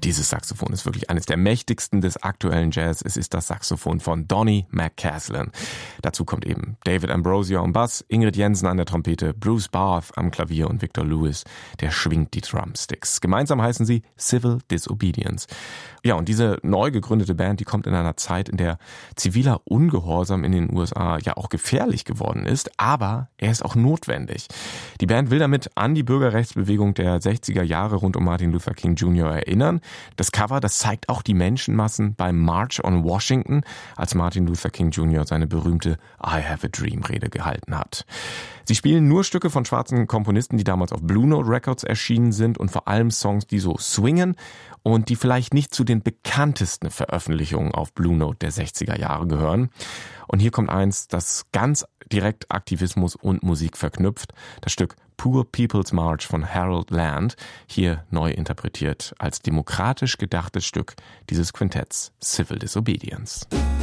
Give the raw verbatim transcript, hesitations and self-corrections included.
Dieses Saxophon ist wirklich eines der mächtigsten des aktuellen Jazz. Es ist das Saxophon von Donny McCaslin. Dazu kommt eben David Ambrosio am Bass, Ingrid Jensen an der Trompete, Bruce Barth am Klavier und Victor Lewis, der schwingt die Drumsticks. Gemeinsam heißen sie Civil Disobedience. Ja, und diese neu gegründete Band, die kommt in einer Zeit, in der ziviler Ungehorsam in den U S A ja auch gefährlich geworden ist, aber er ist auch notwendig. Die Band will damit an die Bürgerrechtsbewegung der sechziger Jahre rund um Martin Luther King Junior erinnern. Das Cover, das zeigt auch die Menschenmassen beim March on Washington, als Martin Luther King Junior seine berühmte I Have a Dream Rede gehalten hat. Sie spielen nur Stücke von schwarzen Komponisten, die damals auf Blue Note Records erschienen sind und vor allem Songs, die so swingen und die vielleicht nicht zu den bekanntesten Veröffentlichungen auf Blue Note der sechziger Jahre gehören. Und hier kommt eins, das ganz direkt Aktivismus und Musik verknüpft. Das Stück Poor People's March von Harold Land, hier neu interpretiert als demokratisch gedachtes Stück dieses Quintetts Civil Disobedience.